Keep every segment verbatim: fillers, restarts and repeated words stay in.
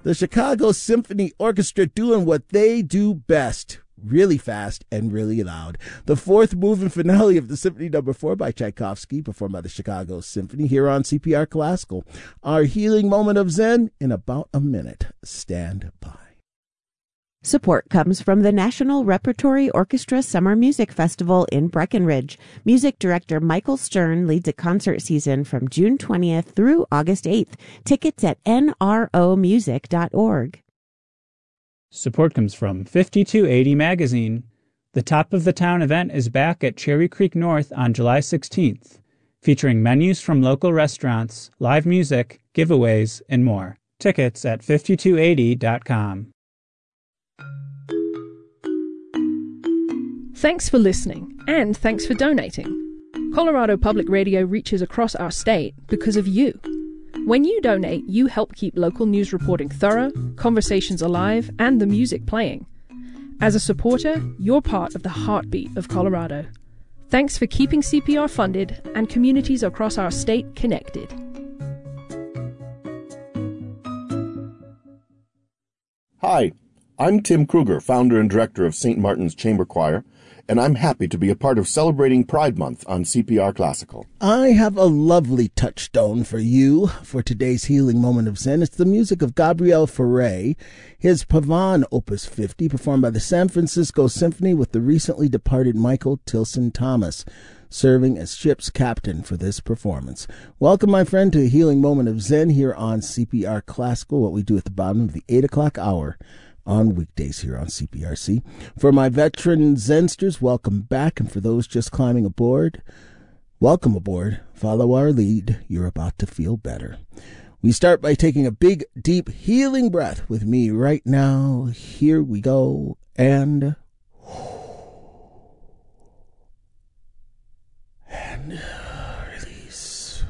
The Chicago Symphony Orchestra doing what they do best. Really fast and really loud. The fourth moving finale of the Symphony Number Four by Tchaikovsky, performed by the Chicago Symphony here on C P R Classical. Our healing moment of Zen in about a minute. Stand by. Support comes from the National Repertory Orchestra Summer Music Festival in Breckenridge. Music director Michael Stern leads a concert season from June twentieth through August eighth. Tickets at N R O music dot org. Support comes from fifty-two eighty Magazine. The Top of the Town event is back at Cherry Creek North on July sixteenth, featuring menus from local restaurants, live music, giveaways, and more. Tickets at fifty-two eighty dot com. Thanks for listening, and thanks for donating. Colorado Public Radio reaches across our state because of you. When you donate, you help keep local news reporting thorough, conversations alive, and the music playing. As a supporter, you're part of the heartbeat of Colorado. Thanks for keeping C P R funded and communities across our state connected. Hi, I'm Tim Kruger, founder and director of Saint Martin's Chamber Choir, and I'm happy to be a part of celebrating Pride Month on C P R Classical. I have a lovely touchstone for you for today's healing moment of Zen. It's the music of Gabriel Fauré, his Pavane Opus fifty, performed by the San Francisco Symphony with the recently departed Michael Tilson Thomas, serving as ship's captain for this performance. Welcome, my friend, to a healing moment of Zen here on C P R Classical, what we do at the bottom of the eight o'clock hour on weekdays here on C P R C. For my veteran Zensters, welcome back. And for those just climbing aboard, welcome aboard. Follow our lead. You're about to feel better. We start by taking a big, deep, healing breath with me right now. Here we go. And... And release.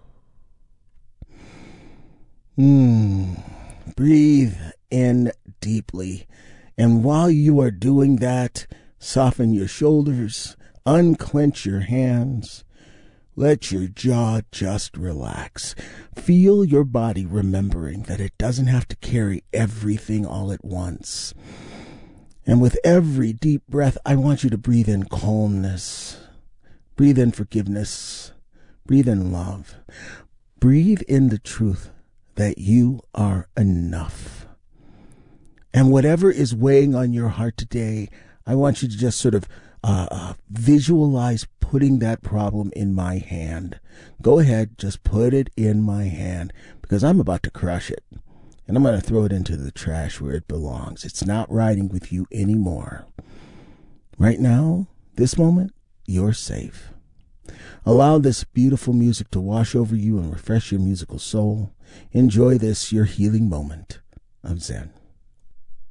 Hmm. Breathe in deeply. And while you are doing that, soften your shoulders, unclench your hands, let your jaw just relax. Feel your body remembering that it doesn't have to carry everything all at once. And with every deep breath, I want you to breathe in calmness, breathe in forgiveness, breathe in love, breathe in the truth that you are enough. And whatever is weighing on your heart today, I want you to just sort of uh, uh, visualize putting that problem in my hand. Go ahead, just put it in my hand, because I'm about to crush it. And I'm going to throw it into the trash where it belongs. It's not riding with you anymore. Right now, this moment, you're safe. Allow this beautiful music to wash over you and refresh your musical soul. Enjoy this, your healing moment of Zen.